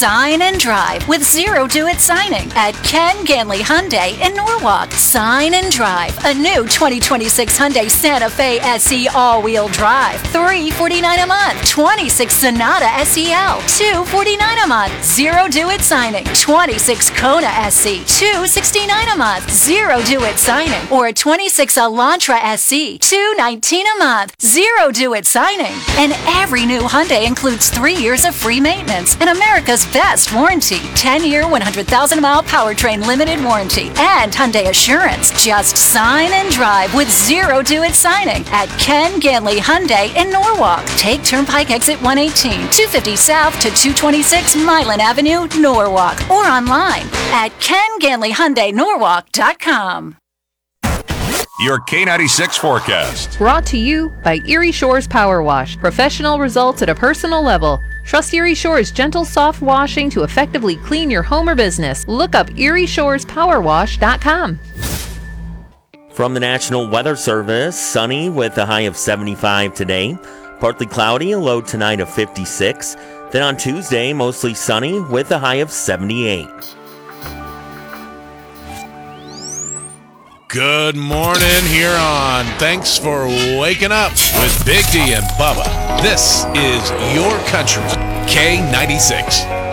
Sign and drive with Zero Do It signing at Ken Ganley Hyundai in Norwalk. Sign and drive a new 2026 Hyundai Santa Fe SE all-wheel drive. $349 a month. 26 Sonata SEL. $249 a month. Zero Do It signing. 26 Kona SE. $269 a month. Zero Do It signing. Or 26 Elantra SE. $219 a month. Zero Do It signing. And every new Hyundai includes 3 years of free maintenance and America's best warranty. 10-year, 100,000-mile powertrain limited warranty. And Hyundai Assurance. Just sign and drive with Zero Do It signing at Ken Ganley Hyundai in Norwalk. Take Turnpike Exit 118, 250 South to 226 Milan Avenue, Norwalk. Or online at KenGanleyHyundaiNorwalk.com. Your K96 forecast. Brought to you by Erie Shores Power Wash. Professional results at a personal level. Trust Erie Shores gentle, soft washing to effectively clean your home or business. Look up ErieShoresPowerWash.com. From the National Weather Service, sunny with a high of 75 today. Partly cloudy, a low tonight of 56. Then on Tuesday, mostly sunny with a high of 78. Good morning, Huron. Thanks for waking up with Big D and Bubba. This is your country, K96.